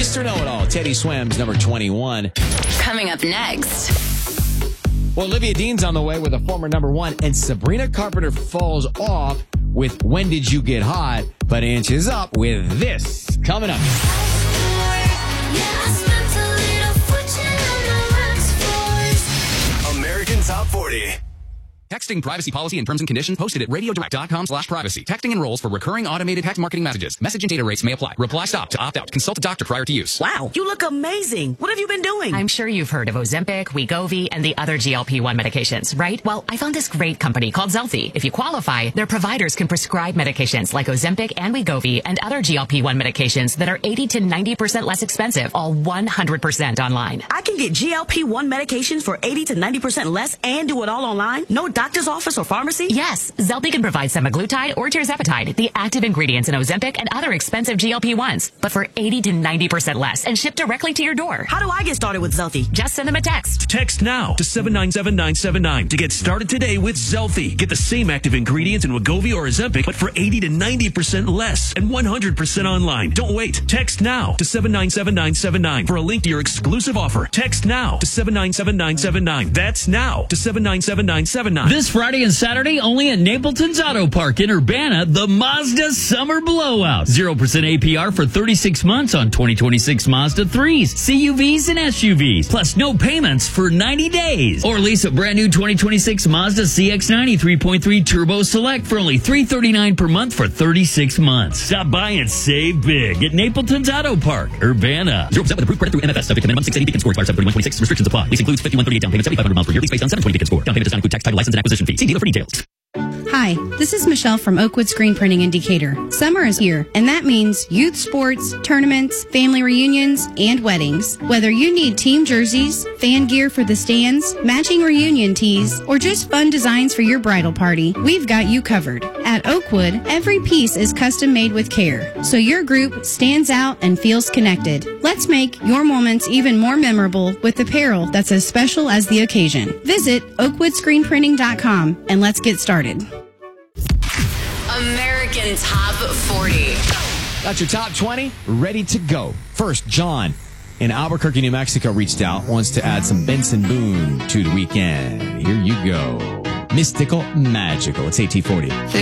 Mr. Know-It-All, Teddy Swims, number 21. Coming up next. Well, Olivia Dean's on the way with a former number 1, and Sabrina Carpenter falls off with When Did You Get Hot, but inches up with this. Coming up. American Top 40. Texting privacy policy and terms and conditions posted at radiodirect.com/privacy. Texting enrolls for recurring automated text marketing messages. Message and data rates may apply. Reply stop to opt out. Consult a doctor prior to use. Wow, you look amazing. What have you been doing? I'm sure you've heard of Ozempic, Wegovy, and the other GLP-1 medications, right? Well, I found this great company called Zelfie. If you qualify, their providers can prescribe medications like Ozempic and Wegovy and other GLP-1 medications that are 80 to 90% less expensive, all 100% online. I can get GLP-1 medications for 80 to 90% less and do it all online? No doctor's office or pharmacy? Yes, Zelfie can provide semaglutide or tirzepatide, the active ingredients in Ozempic and other expensive GLP-1s, but for 80 to 90% less and shipped directly to your door. How do I get started with Zelfie? Just send them a text. Text now to 797-979 to get started today with Zelfie. Get the same active ingredients in Wegovy or Ozempic, but for 80 to 90% less and 100% online. Don't wait. Text now to 797-979 for a link to your exclusive offer. Text now to 797-979. That's now to 797-979. This Friday and Saturday, only at Napleton's Auto Park in Urbana, the Mazda Summer Blowout. 0% APR for 36 months on 2026 Mazda 3s, CUVs, and SUVs. Plus no payments for 90 days. Or lease a brand new 2026 Mazda CX-90 3.3 Turbo Select for only $339 per month for 36 months. Stop by and save big at Napleton's Auto Park, Urbana. 0% with approved credit through MFS. Subject to minimum 680 Beacon score. Expires 7/31/26. Restrictions apply. Lease includes 5138 down payment, 7500 miles per year. Lease based on 720 Beacon score. Down payment does not include tax, title, license, and acquisition fee. See dealer for details. Hi, this is Michelle from Oakwood Screen Printing in Decatur. Summer is here, and that means youth sports, tournaments, family reunions, and weddings. Whether you need team jerseys, fan gear for the stands, matching reunion tees, or just fun designs for your bridal party, we've got you covered. At Oakwood, every piece is custom made with care, so your group stands out and feels connected. Let's make your moments even more memorable with apparel that's as special as the occasion. Visit oakwoodscreenprinting.com and let's get started. American Top 40. That's your top 20, ready to go. First, John in Albuquerque, New Mexico reached out, wants to add some Benson Boone to the weekend. Here you go. Mystical, magical. It's AT40.